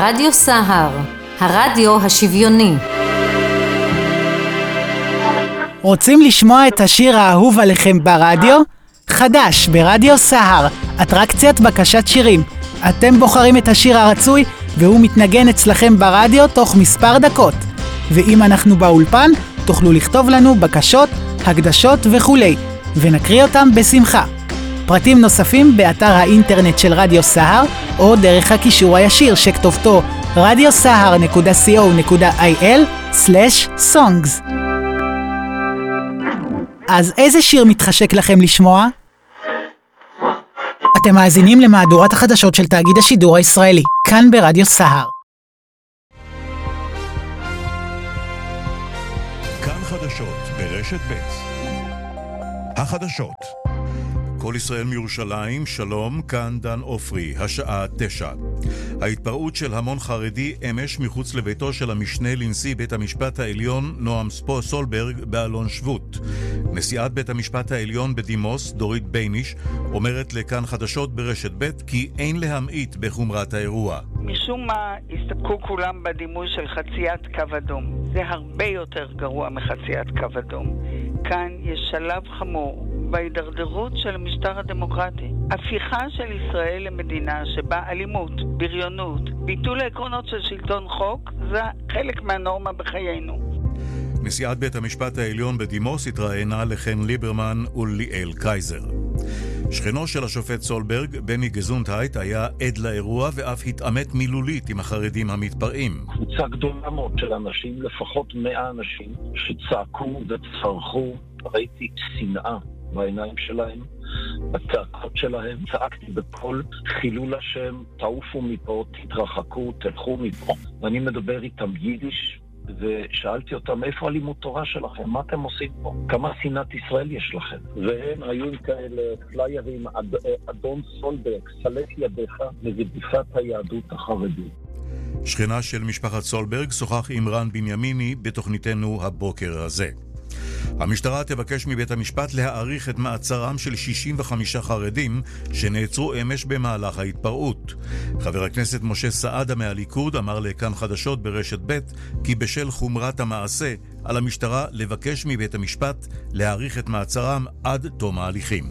רדיו סהר, הרדיו השוויוני. רוצים לשמוע את השיר האהוב עליכם ברדיו? חדש ברדיו סהר, אטרקציית בקשת שירים. אתם בוחרים את השיר הרצוי והוא מתנגן אצלכם ברדיו תוך מספר דקות. ואם אנחנו באולפן, תוכלו לכתוב לנו בקשות, הקדשות וכולי, ונקריא אותם בשמחה. פרטים נוספים באתר האינטרנט של רדיו סהר, או דרך הקישור הישיר שכתובתו radiosahar.co.il/songs. אז איזה שיר מתחשק לכם לשמוע? אתם מאזינים למהדורת החדשות של תאגיד השידור הישראלי, כאן ברדיו סהר. כאן חדשות ברשת ב'. החדשות. כל ישראל מירושלים, שלום, כאן דן אופרי, השעה 9. ההתפרעות של המון חרדי אמש מחוץ לביתו של המשנה לנשיא בית המשפט העליון נועם סולברג באלון שבות. נשיאת בית המשפט העליון בדימוס, דורית בייניש, אומרת לכאן חדשות ברשת ב' כי אין להמעיט בחומרת האירוע. משום מה הסתפקו כולם בדימוי של חציית קו אדום. זה הרבה יותר גרוע מחציית קו אדום. כאן יש שלב חמור בהידרדרות של המשטר הדמוקרטי. הפיכה של ישראל למדינה שבה אלימות, בריונות, ביטול העקרונות של שלטון חוק, זה חלק מהנורמה בחיינו. נשיאת בית המשפט העליון בדימוס התראיינה לחן ליברמן וליאל קייזר. שכנו של השופט סולברג, בני גזונטהייט, היה עד לאירוע ואף התעמת מילולית עם החרדים המתפרעים. קבוצה גדולה מאוד של אנשים, לפחות 100 אנשים, שצעקו וצרחו. ראיתי שנאה בעיניים שלהם, בצעקות שלהם. צעקתי בכל חילול השם, תעופו מפה, תתרחקו, תלכו מפה. ואני מדבר איתם יידיש, ושאלתי אותם, איפה הלימוד תורה שלכם? מה אתם עושים פה? כמה שנאת ישראל יש לכם? והם היו עם כאלה פליירים, אדון סולברג, סלף ידיך לרדיפת היהדות החרדית. שכנה של משפחת סולברג שוחח עם רן בנימיני בתוכניתנו הבוקר הזה. המשטרה תבקש מבית המשפט להאריך את מעצרם של 65 חרדים שנעצרו אמש במהלך ההתפרעות. חבר הכנסת משה סעדה מהליכוד אמר לכאן חדשות ברשת ב' כי בשל חומרת המעשה על המשטרה לבקש מבית המשפט להאריך את מעצרם עד תום ההליכים.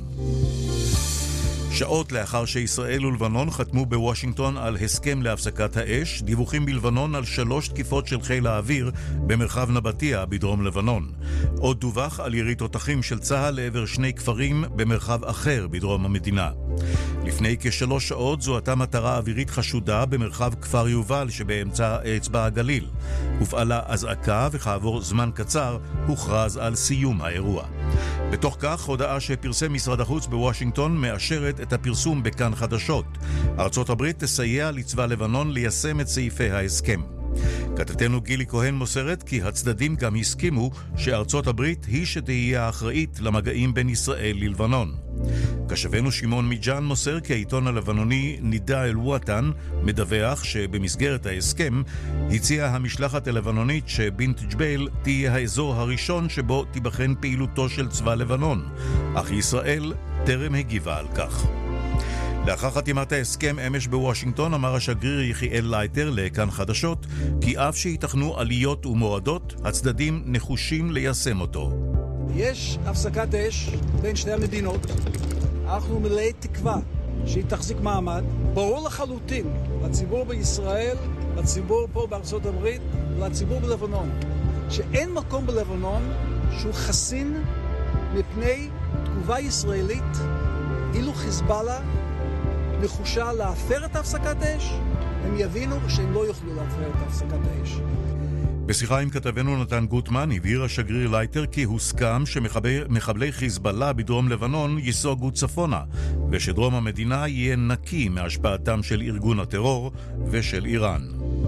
שעות לאחר שישראל ולבנון חתמו בוושינגטון על הסכם להפסקת האש, דיווחים בלבנון על 3 תקיפות של חיל האוויר במרחב נבטיה בדרום לבנון. עוד דווח על ירי תותחים של צה"ל לעבר 2 כפרים במרחב אחר בדרום המדינה. לפני כ3 שעות זוהתה מטרה אווירית חשודה במרחב כפר יובל שבאמצע אצבע הגליל. הופעלה אזעקה וכעבור זמן קצר הוכרז על סיום האירוע. בתוך כך, הודעה שפרסם משרד החוץ בוושינגטון מאשרת את הפרסום בכאן חדשות. ארצות הברית תסייע לצבא לבנון ליישם את סעיפי ההסכם. כתבתנו גילי כהן מוסרת כי הצדדים גם הסכימו שארצות הברית היא שתהיה האחראית למגעים בין ישראל ללבנון. כשבנו שמעון מיג'אן מוסר כי העיתון הלבנוני נידה אל וואטן מדווח שבמסגרת ההסכם הציעה המשלחת הלבנונית שבינט ג'בייל תהיה האזור הראשון שבו תיבחן פעילותו של צבא לבנון, אך ישראל טרם הגיבה על כך. לאחר חתימת ההסכם אמש בוושינגטון אמר השגריר יחיאל לייטר לכאן חדשות כי אף שיתכנו עליות ומורדות, הצדדים נחושים ליישם אותו. יש הפסקת אש בין שתי המדינות, אנחנו מלאי תקווה שהיא תחזיק מעמד. ברור לחלוטין לציבור בישראל, לציבור פה בארצות הברית, לציבור בלבנון, שאין מקום בלבנון שהוא חסין מפני תגובה ישראלית. אילו חיזבאללה נחושה להפר את הפסקת אש, הם יבינו שהם לא יוכלו להפר את הפסקת האש. בשיחה עם כתבנו נתן גוטמן הבהיר השגריר לייטר כי הוסכם שמחבלי חיזבאללה בדרום לבנון ייסוגו צפונה ושדרום המדינה יהיה נקי מהשפעתם של ארגון הטרור ושל איראן.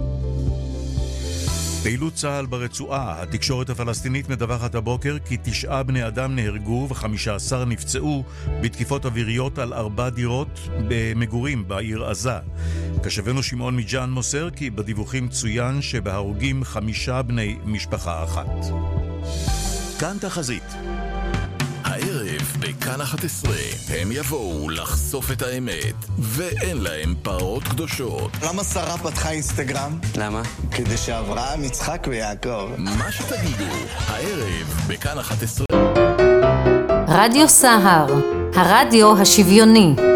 פעילות צה"ל ברצועה, התקשורת הפלסטינית מדווחת הבוקר כי 9 בני אדם נהרגו ו15 נפצעו בתקיפות אוויריות על 4 דירות במגורים בעיר עזה. כשבנו שמעון מיג'אן מוסר כי בדיווחים צוין שבהרוגים 5 בני משפחה אחת. כאן תחזית. הערב בכאן 11 הם יבואו לחשוף את האמת, ואין להם פרות קדושות. למה שרה פתחה אינסטגרם? למה? כדי שאברהם, יצחק ויעקב. מה שתגידו, הערב בכאן 11. רדיו סהר, הרדיו השוויוני.